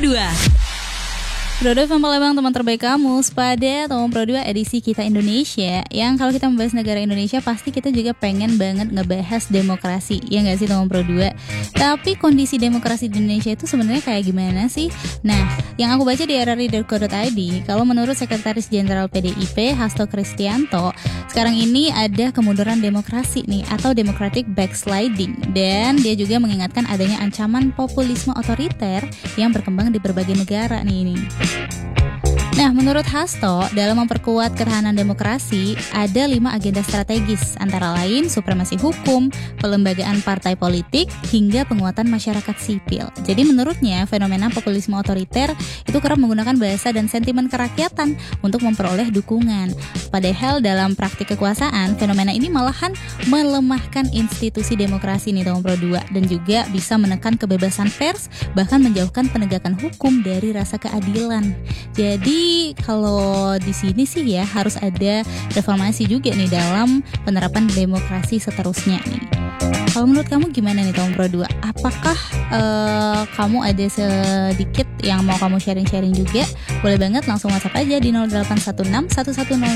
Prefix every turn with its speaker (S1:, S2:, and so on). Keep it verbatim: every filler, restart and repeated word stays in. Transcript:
S1: dua.
S2: Pro dua F M Palembang, teman terbaik kamu. Pada Tomom Pro dua edisi Kita Indonesia, yang kalau kita membahas negara Indonesia pasti kita juga pengen banget ngebahas demokrasi, ya nggak sih Tomom Pro dua? Tapi kondisi demokrasi di Indonesia itu sebenarnya kayak gimana sih? Nah, yang aku baca di r r i dot co dot i d, kalau menurut Sekretaris Jenderal P D I P Hasto Kristianto, sekarang ini ada kemunduran demokrasi nih, atau democratic backsliding. Dan dia juga mengingatkan adanya ancaman populisme otoriter yang berkembang di berbagai negara nih ini. Nah, menurut Hasto, dalam memperkuat ketahanan demokrasi, ada lima agenda strategis, antara lain supremasi hukum, pelembagaan partai politik, hingga penguatan masyarakat sipil. Jadi menurutnya, fenomena populisme otoriter itu kerap menggunakan bahasa dan sentimen kerakyatan untuk memperoleh dukungan. Padahal dalam praktik kekuasaan, fenomena ini malahan melemahkan institusi demokrasi nih Tomom Pro dua, dan juga bisa menekan kebebasan pers, bahkan menjauhkan penegakan hukum dari rasa keadilan. Jadi kalau di sini sih ya harus ada reformasi juga nih dalam penerapan demokrasi seterusnya nih. Kalau menurut kamu gimana nih Tomom Pro dua? Apakah uh, kamu ada sedikit yang mau kamu sharing-sharing juga? Boleh banget langsung WhatsApp aja di nol delapan satu enam satu satu nol